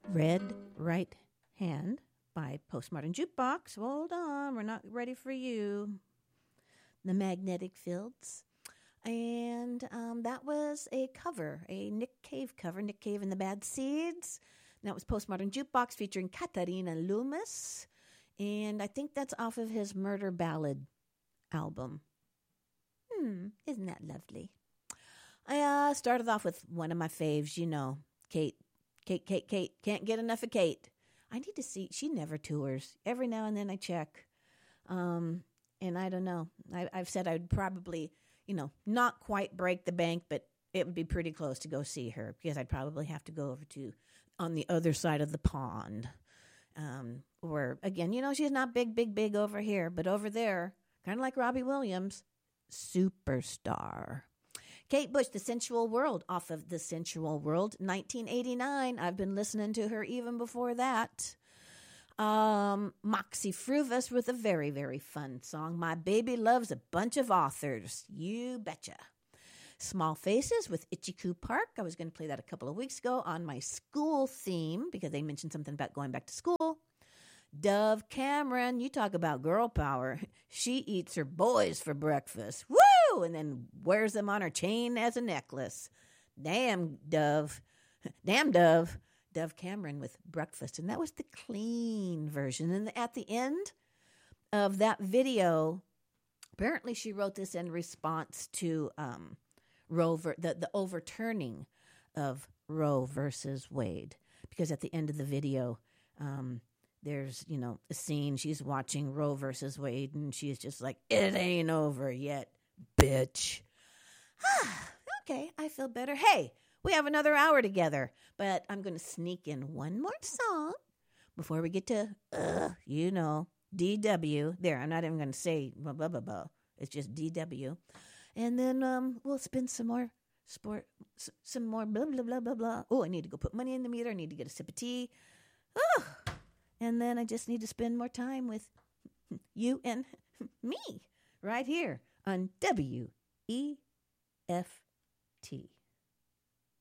Red Right Hand by Postmodern Jukebox. Hold on, we're not ready for you. The Magnetic Fields. And that was a cover, a Nick Cave cover, Nick Cave and the Bad Seeds. And that was Postmodern Jukebox featuring Katarina Loomis. And I think that's off of his Murder Ballad album. Isn't that lovely? I started off with one of my faves, you know, Kate. Kate. Can't get enough of Kate. I need to see. She never tours. Every now and then I check. And I don't know. I've said I'd probably, not quite break the bank, but it would be pretty close to go see her because I'd probably have to go over to on the other side of the pond. Where, again, she's not big over here, but over there, kind of like Robbie Williams, superstar. Kate Bush, The Sensual World, off of The Sensual World, 1989. I've been listening to her even before that. Moxie Fruvus with a very, very fun song, My Baby Loves a Bunch of Authors. You betcha. Small Faces with Itchy Park. I was going to play that a couple of weeks ago on my school theme because they mentioned something about going back to school. Dove Cameron, you talk about girl power. She eats her boys for breakfast. Woo! And then wears them on her chain as a necklace. Damn, Dove. Dove Cameron with Breakfast. And that was the clean version. And at the end of that video, apparently she wrote this in response to the overturning of Roe versus Wade. Because at the end of the video, there's, a scene, she's watching Roe versus Wade, and she's just like, it ain't over yet, bitch. Okay, I feel better. Hey, we have another hour together, but I'm going to sneak in one more song before we get to, DW. There, I'm not even going to say blah, blah, blah, blah. It's just DW. And then we'll spin some more some more blah, blah, blah, blah, blah. Oh, I need to go put money in the meter. I need to get a sip of tea. And then I just need to spend more time with you and me right here on WEFT.